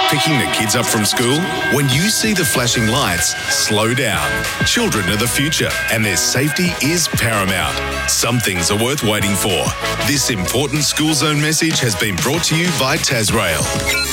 picking the kids up from school? When you see the flashing lights, slow down. Children are the future and their safety is paramount. Some things are worth waiting for. This important school zone message has been brought to you by Tasrail.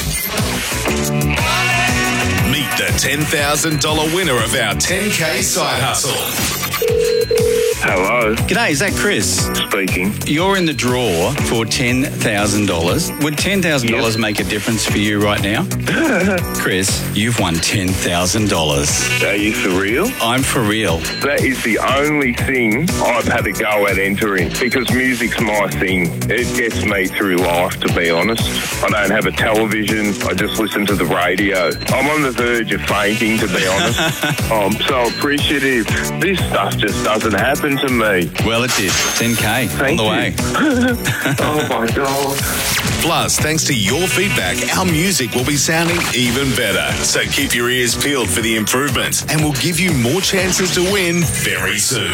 Meet the $10,000 winner of our 10K Side Hustle. Hello. G'day, is that Chris? Speaking. You're in the draw for $10,000. Would $10,000 make a difference for you right now? Chris, you've won $10,000. Are you for real? I'm for real. That is the only thing I've had to go at entering because music's my thing. It gets me through life, to be honest. I don't have a television. I just listen to the radio. I'm on the verge of fainting, to be honest. I'm so appreciative. This stuff just doesn't happen to me. Well, it did. 10K Thank on the you. way. Oh, my God. Plus, thanks to your feedback, our music will be sounding even better. So keep your ears peeled for the improvements and we'll give you more chances to win very soon.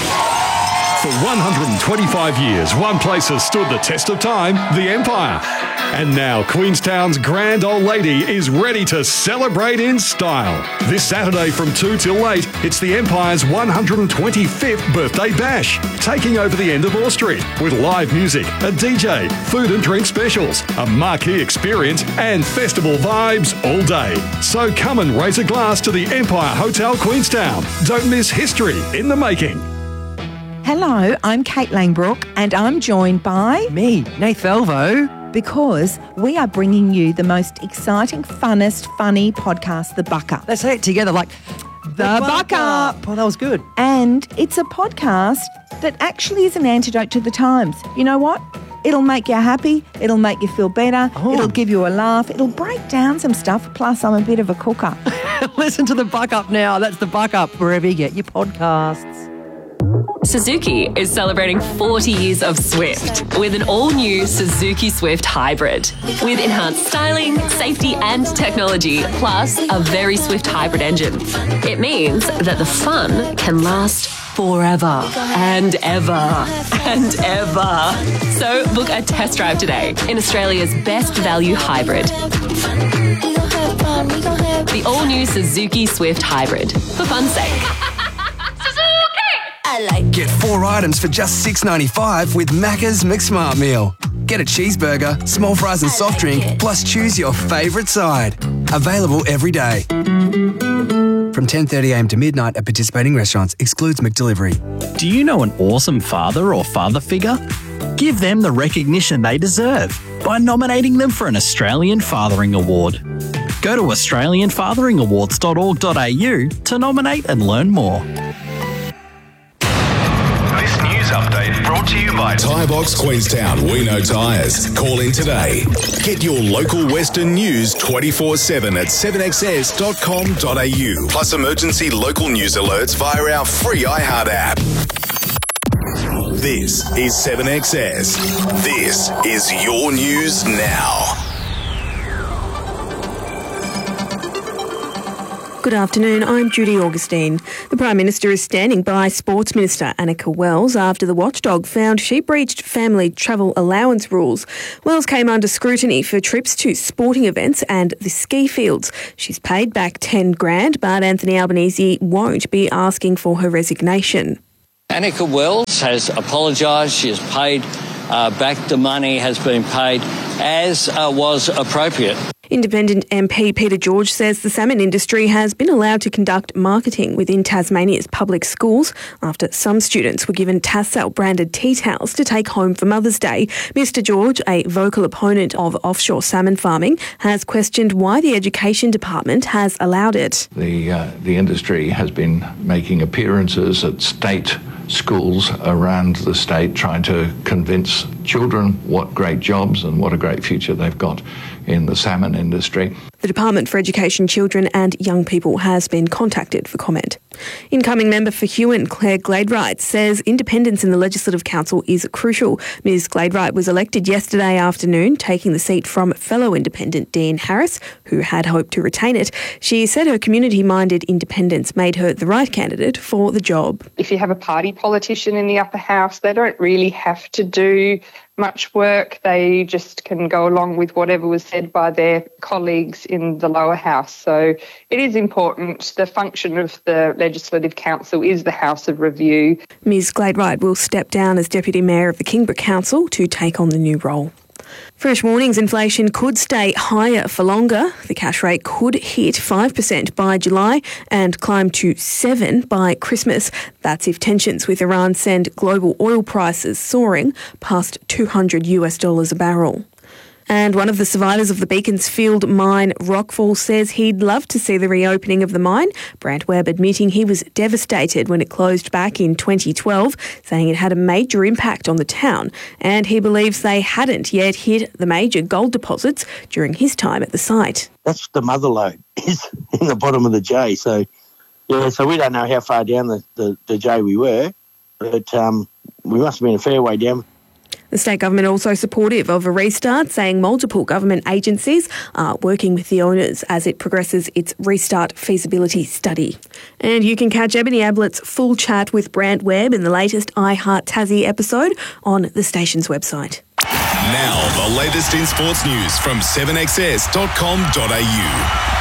For 125 years, one place has stood the test of time, the Empire. And now Queenstown's grand old lady is ready to celebrate in style. This Saturday from 2 till 8, it's the Empire's 125th birthday bash, taking over the end of Orr Street with live music, a DJ, food and drink specials, a marquee experience and festival vibes all day. So come and raise a glass to the Empire Hotel Queenstown. Don't miss history in the making. Hello, I'm Kate Langbrook and I'm joined by... Me, Nath Velvo. Because we are bringing you the most exciting, funnest, funny podcast, The Buck Up. Let's say it together like... The Buck Up. Oh, that was good. And it's a podcast that actually is an antidote to the times. You know what? It'll make you happy. It'll make you feel better. Oh. It'll give you a laugh. It'll break down some stuff. Plus, I'm a bit of a cooker. Listen to The Buck Up now. That's The Buck Up wherever you get your podcasts. Suzuki is celebrating 40 years of Swift with an all-new Suzuki Swift Hybrid. With enhanced styling, safety and technology, plus a very swift hybrid engine. It means that the fun can last forever and ever and ever. So book a test drive today in Australia's best value hybrid. The all-new Suzuki Swift Hybrid. For fun's sake. Get 4 items for just $6.95 with Macca's McSmart Meal. Get a cheeseburger, small fries and soft drink, plus choose your favourite side. Available every day. From 10:30am to midnight at participating restaurants. Excludes McDelivery. Do you know an awesome father or father figure? Give them the recognition they deserve by nominating them for an Australian Fathering Award. Go to australianfatheringawards.org.au to nominate and learn more. Update brought to you by Tyre Box Queenstown. We know tyres. Call in today. Get your local Western news 24/7 at 7xs.com.au. Plus emergency local news alerts via our free iHeart app. This is 7XS. This is your news now. Good afternoon, I'm Judy Augustine. The Prime Minister is standing by Sports Minister Annika Wells after the watchdog found she breached family travel allowance rules. Wells came under scrutiny for trips to sporting events and the ski fields. She's paid back $10,000, but Anthony Albanese won't be asking for her resignation. Annika Wells has apologised. She has paid back the money, has been paid as was appropriate. Independent MP Peter George says the salmon industry has been allowed to conduct marketing within Tasmania's public schools after some students were given Tassal branded tea towels to take home for Mother's Day. Mr George, a vocal opponent of offshore salmon farming, has questioned why the Education Department has allowed it. The industry has been making appearances at state schools around the state trying to convince children what great jobs and what a great future they've got in the salmon industry. The Department for Education, Children and Young People has been contacted for comment. Incoming member for Huon, Claire Gladwright, says independence in the Legislative Council is crucial. Ms Gladwright was elected yesterday afternoon, taking the seat from fellow independent Dean Harris, who had hoped to retain it. She said her community-minded independence made her the right candidate for the job. If you have a party politician in the upper house, they don't really have to do much work. They just can go along with whatever was said by their colleagues in the lower house. So it is important. The function of the Legislative Council is the House of Review. Ms Gladwright will step down as Deputy Mayor of the Kingborough Council to take on the new role. Fresh warnings inflation could stay higher for longer. The cash rate could hit 5% by July and climb to 7% by Christmas. That's if tensions with Iran send global oil prices soaring past $200 a barrel. And one of the survivors of the Beaconsfield mine rockfall says he'd love to see the reopening of the mine. Brant Webb admitting he was devastated when it closed back in 2012, saying it had a major impact on the town. And he believes they hadn't yet hit the major gold deposits during his time at the site. That's the mother lode is in the bottom of the J. So we don't know how far down the J we were, but we must have been a fair way down. The state government also supportive of a restart, saying multiple government agencies are working with the owners as it progresses its restart feasibility study. And you can catch Ebony Ablett's full chat with Brant Webb in the latest iHeart Tassie episode on the station's website. Now, the latest in sports news from 7xs.com.au.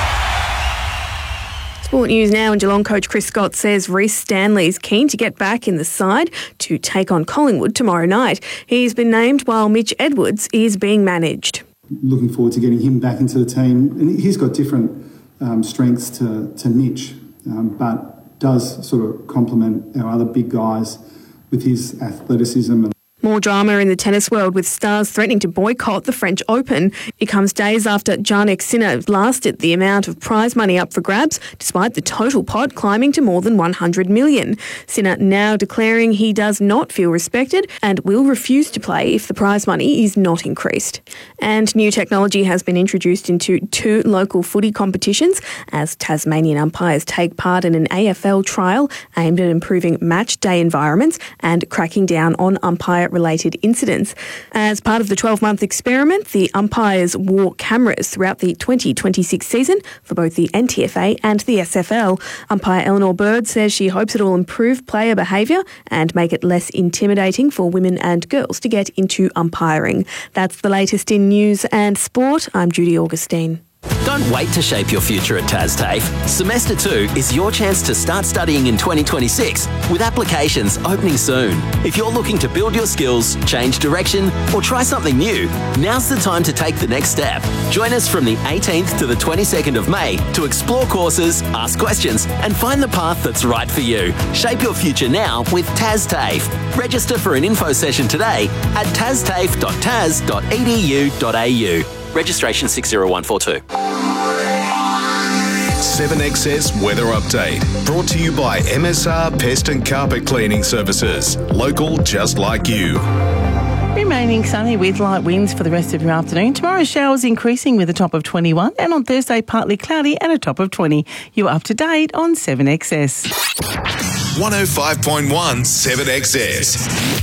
Sport news now, and Geelong coach Chris Scott says Rhys Stanley is keen to get back in the side to take on Collingwood tomorrow night. He's been named while Mitch Edwards is being managed. Looking forward to getting him back into the team. And he's got different strengths to Mitch, but does sort of complement our other big guys with his athleticism. More drama in the tennis world, with stars threatening to boycott the French Open. It comes days after Jannik Sinner blasted the amount of prize money up for grabs, despite the total pot climbing to more than $100 million. Sinner now declaring he does not feel respected and will refuse to play if the prize money is not increased. And new technology has been introduced into 2 local footy competitions as Tasmanian umpires take part in an AFL trial aimed at improving match day environments and cracking down on umpire-related incidents. As part of the 12-month experiment, the umpires wore cameras throughout the 2026 season for both the NTFA and the SFL. Umpire Eleanor Bird says she hopes it will improve player behaviour and make it less intimidating for women and girls to get into umpiring. That's the latest in news and sport. I'm Judy Augustine. Don't wait to shape your future at TASTAFE. Semester 2 is your chance to start studying in 2026, with applications opening soon. If you're looking to build your skills, change direction, or try something new, now's the time to take the next step. Join us from the 18th to the 22nd of May to explore courses, ask questions, and find the path that's right for you. Shape your future now with TASTAFE. Register for an info session today at tastafe.tas.edu.au. Registration 60142. 7XS Weather Update. Brought to you by MSR Pest and Carpet Cleaning Services. Local just like you. Remaining sunny with light winds for the rest of your afternoon. Tomorrow showers increasing with a top of 21, and on Thursday partly cloudy and a top of 20. You're up to date on 7XS. 105.1 7XS.